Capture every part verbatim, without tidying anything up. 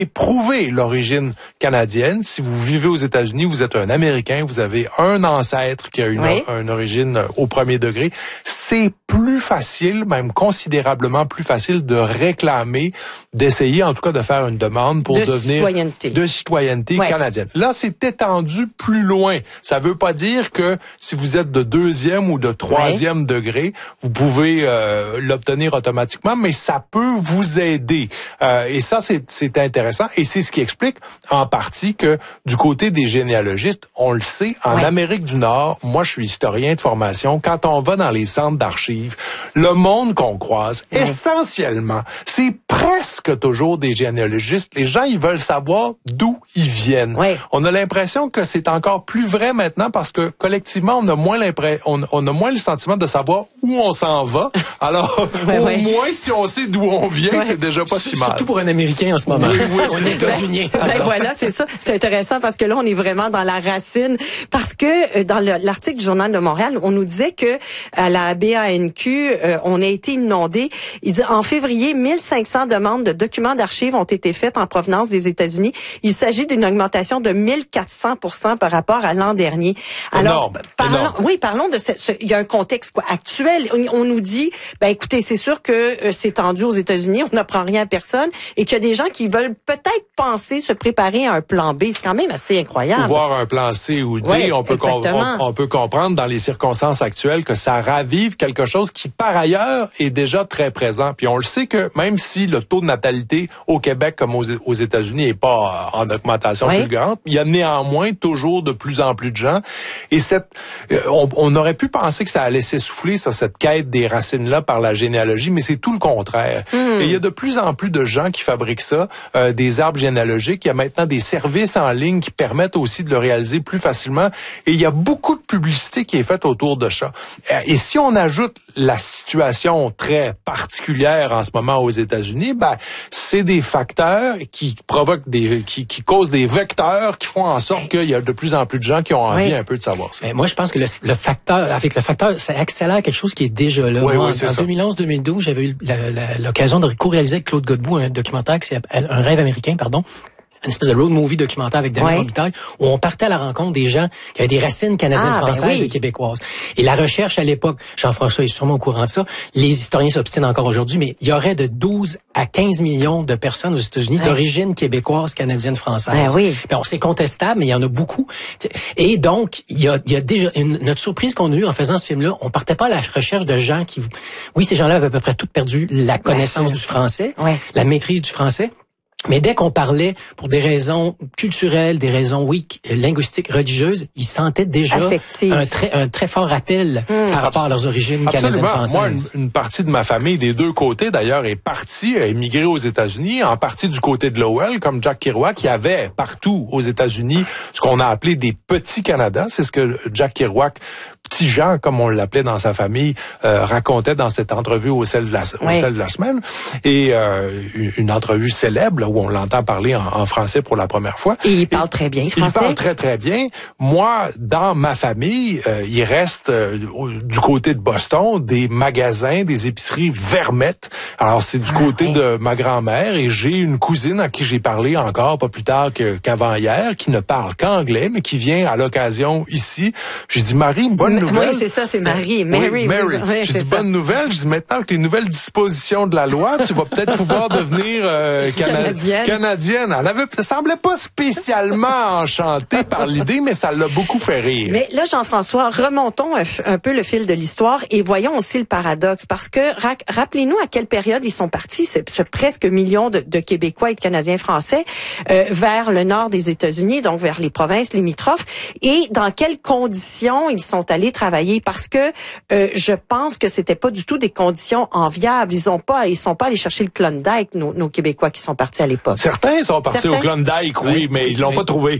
prouver l'origine canadienne. Si vous vivez aux États-Unis, vous êtes un Américain, vous avez un ancêtre qui a une, oui. une origine au premier degré, c'est plus facile, même considérablement plus facile de réclamer, d'essayer en tout cas de faire une demande pour de devenir citoyenneté. de citoyenneté ouais. canadienne. Là, c'est étendu plus loin. Ça veut pas dire que si vous êtes de deuxième ou de troisième ouais. degré, vous pouvez euh, l'obtenir automatiquement, mais ça peut vous aider. Euh, et ça, c'est, c'est intéressant. Et c'est ce qui explique en partie que du côté des généalogistes, on le sait, en ouais. Amérique du Nord, moi je suis historien de formation, quand on va dans les centres d'archives, le monde qu'on croise, ouais. essentiellement, c'est presque toujours des généalogistes. Les gens, ils veulent savoir d'où ils viennent. Ouais. On a l'impression que c'est encore plus vrai maintenant parce que collectivement, on a moins l'impression, on, on a moins le sentiment de savoir où on s'en va. Alors, ouais, au ouais. moins, si on sait d'où on vient, ouais. c'est déjà pas si mal. Surtout pour un Américain en ce moment. Oui, oui, on est États-Unis. Ben voilà, c'est ça. C'est intéressant parce que là, on est vraiment dans la racine. Parce que dans le, l'article du Journal de Montréal, on nous disait que à la B A N Q, euh, on a été inondé. Il dit en février, mille cinq cents demandes de documents d'archives ont été faites en provenance des États-Unis. Il s'agit d'une augmentation de mille quatre cents pour cent par rapport à l'an dernier. Alors, énorme, parlons, énorme. oui, parlons de ce, ce. Il y a un contexte quoi actuel. On, on nous dit, ben écoutez, c'est sûr que euh, c'est tendu aux États-Unis. On n'apprend rien à personne et qu'il y a des gens qui veulent peut-être penser se préparer à un plan B. C'est quand même assez incroyable. Ou voir un plan C ou D, ouais, on peut com- on, on peut comprendre dans les circonstances actuelles que ça ravive quelque chose qui par ailleurs est déjà très présent. Puis on le sait que même si le taux de natalité au Québec comme aux, aux États-Unis est pas en augmentation ouais. fulgurante, il y a néanmoins toujours de plus en plus de gens. Et cette, on, on aurait pu penser que ça allait s'essouffler sur cette quête des racines là par la généalogie, mais c'est tout le contraire. Mmh. Et il y a de plus en plus de gens qui fabriquent ça, euh, des arbres généalogiques. Il y a maintenant des services en ligne qui permettent aussi de le réaliser plus facilement. Et il y a beaucoup de publicité qui est faite autour de ça. Et si on ajoute la situation très particulière en ce moment aux États-Unis, ben c'est des facteurs qui provoquent des, qui, qui causent des vecteurs qui font en sorte qu'il y a de plus en plus de gens qui ont envie oui. un peu de savoir ça. Mais moi, je pense que le, le facteur, avec le facteur, ça accélère quelque chose qui est déjà là. Oui, moi, oui, c'est en ça. deux mille onze deux mille douze, j'avais eu la, la, l'occasion de co-réaliser avec Claude Godbout un documentaire qui s'appelle Un rêve américain, pardon. Une espèce de road movie documentaire avec Daniel Robitaille, où on partait à la rencontre des gens qui avaient des racines canadiennes, ah, françaises ben oui. et québécoises. Et la recherche à l'époque, Jean-François est sûrement au courant de ça, les historiens s'obstinent encore aujourd'hui, mais il y aurait de douze à quinze millions de personnes aux États-Unis ouais. d'origine québécoise, canadienne, française. Ben oui. Ben, on c'est contestable, mais il y en a beaucoup. Et donc, il y a, il y a déjà une, notre surprise qu'on a eue en faisant ce film-là, on partait pas à la recherche de gens qui, oui, ces gens-là avaient à peu près tout perdu la connaissance ouais. du français, ouais. la maîtrise du français. Mais dès qu'on parlait pour des raisons culturelles, des raisons, oui, linguistiques, religieuses, ils sentaient déjà Affectif. un très, un très fort rappel mmh. par rapport à leurs origines canadiennes françaises. Moi, une, une partie de ma famille, des deux côtés d'ailleurs, est partie, a émigré aux États-Unis, en partie du côté de Lowell, comme Jack Kerouac, qui avait partout aux États-Unis ce qu'on a appelé des petits Canada. C'est ce que Jack Kerouac, petit Jean, comme on l'appelait dans sa famille, euh, racontait dans cette entrevue au sel de la, oui. au sel de la semaine. Et euh, une entrevue célèbre, là, où on l'entend parler en, en français pour la première fois. Et il parle et, très bien français. Il parle très, très bien. Moi, dans ma famille, euh, il reste euh, du côté de Boston des magasins, des épiceries Vermette. Alors, c'est du ah, côté oui. de ma grand-mère et j'ai une cousine à qui j'ai parlé encore, pas plus tard que, qu'avant hier, qui ne parle qu'anglais, mais qui vient à l'occasion ici. J'ai dit, Marie, bonne M- nouvelle. Oui, c'est ça, c'est Marie. Mary. Oui, Mary. Oui, j'ai dit, bonne nouvelle. Je dis, maintenant que les nouvelles dispositions de la loi, tu vas peut-être pouvoir devenir euh, Canadien. Canadienne. Canadienne. Elle avait, ça semblait pas spécialement enchantée par l'idée, mais ça l'a beaucoup fait rire. Mais là, Jean-François, remontons un, un peu le fil de l'histoire et voyons aussi le paradoxe. Parce que, ra- rappelez-nous à quelle période ils sont partis, ce, ce presque million de, de Québécois et de Canadiens français, euh, vers le nord des États-Unis, donc vers les provinces limitrophes, et dans quelles conditions ils sont allés travailler. Parce que euh, je pense que c'était pas du tout des conditions enviables. Ils ont pas, ils sont pas allés chercher le Klondike, nos, nos Québécois qui sont partis à l'époque. Certains sont partis Certains? au Klondike, oui, oui, mais ils l'ont oui. pas trouvé.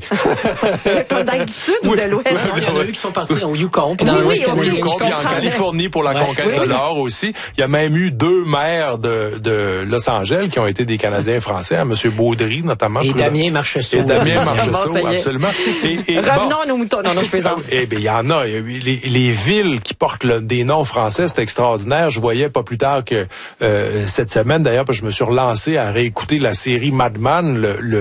Le Klondike du Sud oui. ou de l'Ouest? Oui, il y en a eu qui sont partis au Yukon, puis dans oui, l'Ouest oui, canadien. Yukon, puis en Californie pour la ouais. conquête oui, de l'or oui. aussi. Il y a même eu deux maires de, de Los Angeles qui ont été des Canadiens français, hein, M. Baudry notamment. Et Damien Marcheseau. Et Damien Marcheseau, absolument. Et, et, Revenons bon, à nos moutons. Non, non, je plaisante. Eh bien, il y en a. Les, les villes qui portent le, des noms français, c'est extraordinaire. Je voyais pas plus tard que euh, cette semaine, d'ailleurs, parce que je me suis relancé à réécouter la série Mad Men, le, le